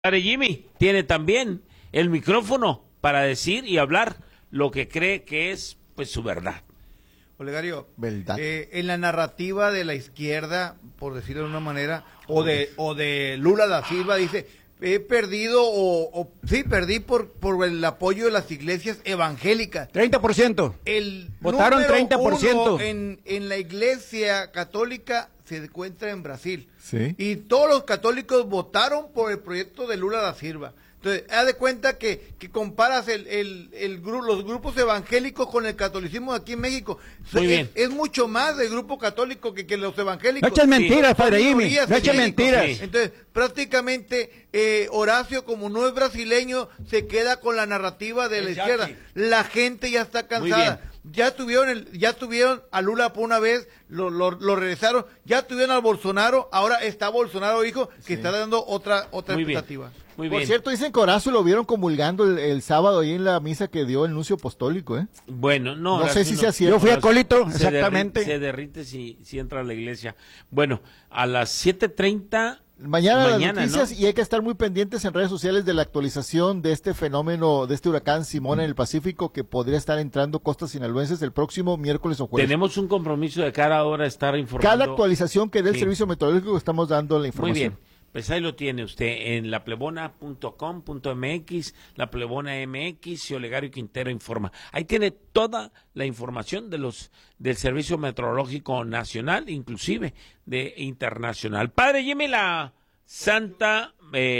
Padre Jimmy tiene también el micrófono para decir y hablar lo que cree que es pues su verdad. Olegario, ¿verdad? En la narrativa de la izquierda, por decirlo de una manera, o de Lula da Silva, dice, he perdido, sí, perdí por el apoyo de las iglesias evangélicas. 30%. Votaron 30%. En la iglesia católica se encuentra en Brasil. Sí. Y todos los católicos votaron por el proyecto de Lula da Silva. Entonces, haz de cuenta que comparas los grupos evangélicos con el catolicismo aquí en México. Muy bien. Es mucho más el grupo católico que los evangélicos. No eches mentiras, Son Padre Jimmy. minorías No en eches México. mentiras. Sí. Entonces, prácticamente, Horacio, como no es brasileño, se queda con la narrativa de la Exacto. izquierda. La gente ya está Muy cansada. Ya tuvieron a Lula por una vez, lo regresaron, ya tuvieron al Bolsonaro, ahora está Bolsonaro hijo, que está dando otra Muy bien. expectativa. Muy Por bien. cierto, dicen que Horacio lo vieron comulgando el sábado ahí en la misa que dio el nuncio apostólico, ¿eh? Bueno, no. No sé Horacio si no. sea cierto. Yo fui acólito, Se exactamente. Se derrite si entra a la iglesia. Bueno, a las 7:30. Mañana las Mañana, noticias, ¿no? y hay que estar muy pendientes en redes sociales de la actualización de este fenómeno, de este huracán Simón en el Pacífico, que podría estar entrando costas sinaloenses el próximo miércoles o jueves. Tenemos un compromiso de cada hora estar informando. Cada actualización que dé el Sí. servicio meteorológico estamos dando la Muy información. bien. Pues ahí lo tiene usted en laplebona.com.mx, La Plebona MX y Olegario Quintero informa. Ahí tiene toda la información del Servicio Meteorológico Nacional, inclusive de internacional. Padre, Jimmy, la santa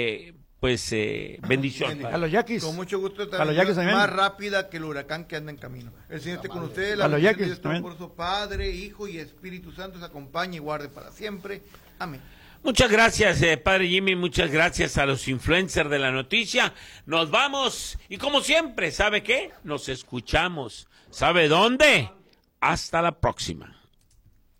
bendición. A los yaquis. Con mucho gusto, A los yaquis también. más rápida que el huracán que anda en camino. El Señor esté con ustedes, la A los bendición de yaquis Dios también. Todopoderoso, Padre, Hijo y Espíritu Santo, se acompañe y guarde para siempre. Amén. Muchas gracias, Padre Jimmy, muchas gracias a los influencers de la noticia. Nos vamos y como siempre, ¿sabe qué? Nos escuchamos. ¿Sabe dónde? Hasta la próxima.